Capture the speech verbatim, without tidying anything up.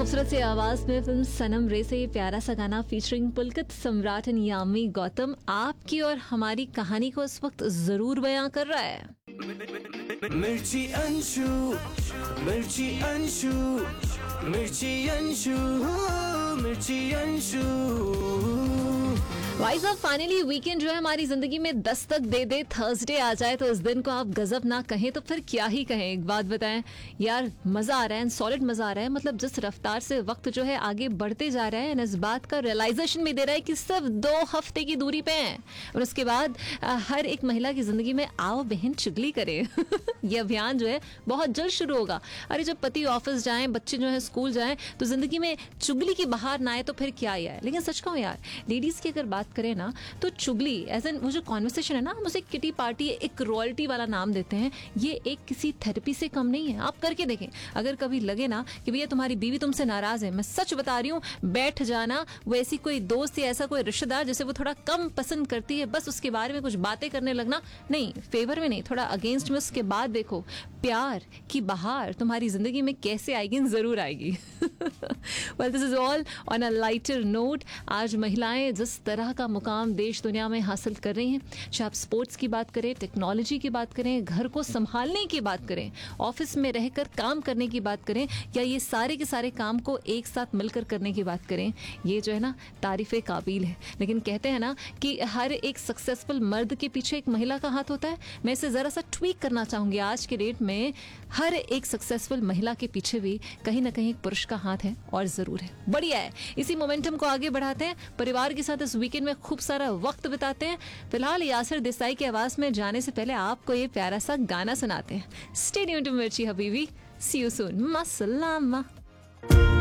खूबसूरत सी आवाज में फिल्म सनम रे से ये प्यारा सा गाना फीचरिंग पुलकित सम्राट एंड यामी गौतम आपकी और हमारी कहानी को इस वक्त जरूर बयां कर रहा है। मिर्ची अंशु, मिर्ची अंशु, मिर्ची अंशु, मिर्ची अंशु। वाइज अब फाइनली वीकेंड जो है हमारी जिंदगी में दस्तक दे दे, थर्सडे आ जाए तो इस दिन को आप गजब ना कहें तो फिर क्या ही कहें। एक बात बताएं यार, मजा आ रहा है, सॉलिड मजा आ रहा है। मतलब जिस रफ्तार से वक्त जो है आगे बढ़ते जा रहा है, इस बात का रियलाइजेशन भी दे रहा है कि सिर्फ दो हफ्ते की दूरी पे हैं और उसके बाद आ, हर एक महिला की जिंदगी में आओ बहन चुगली करे। ये अभियान जो है बहुत जल्द शुरू होगा। अरे जब पति ऑफिस जाएं, बच्चे जो है स्कूल जाएं, तो जिंदगी में चुगली की बहार ना आए तो फिर क्या ही आए। लेकिन सच कहूं यार, लेडीज की अगर बात करें ना तो चुगली एज एन वो जो कॉन्वर्सेशन है ना, हम उसे किटी पार्टी एक रॉयल्टी वाला नाम देते हैं। ये एक किसी थेरेपी से कम नहीं है। आप करके देखें। अगर कभी लगे ना कि भैया तुम्हारी बीवी तुमसे नाराज है, मैं सच बता रही हूँ, बैठ जाना। वो ऐसी कोई दोस्त या ऐसा कोई रिश्तेदार जिसे वो थोड़ा कम पसंद करती है, बस उसके बारे में कुछ बातें करने लगना। नहीं, फेवर में नहीं, थोड़ा अगेंस्ट में। उसके बाद देखो प्यार की बहार तुम्हारी जिंदगी में कैसे आएगी, जरूर आएगी। Well this is all on a lighter note. आज महिलाएं जिस तरह का मुकाम देश दुनिया में हासिल कर रही हैं, चाहे आप स्पोर्ट्स की बात करें, टेक्नोलॉजी की बात करें, घर को संभालने की बात करें, ऑफिस में रहकर काम करने की बात करें, या ये सारे के सारे काम को एक साथ मिलकर करने की बात करें, ये जो है ना तारीफ़े काबिल है। लेकिन कहते हैं ना कि हर एक सक्सेसफुल मर्द के पीछे एक महिला का हाथ होता है। मैं इसे ज़रा सा ट्वीक करना चाहूँगी। आज के डेट में हर एक सक्सेसफुल महिला के पीछे भी कहीं ना कहीं एक पुरुष का हाथ है, और ज़रूर है। बढ़िया है। इसी मोमेंटम को आगे बढ़ाते हैं, परिवार के साथ इस वीकेंड में खूब सारा वक्त बिताते हैं। फिलहाल यासिर देसाई की आवाज में जाने से पहले आपको ये प्यारा सा गाना सुनाते हैं। स्टे ट्यून्ड टू मिर्ची हबीबी। सी यू सून। मसलामा।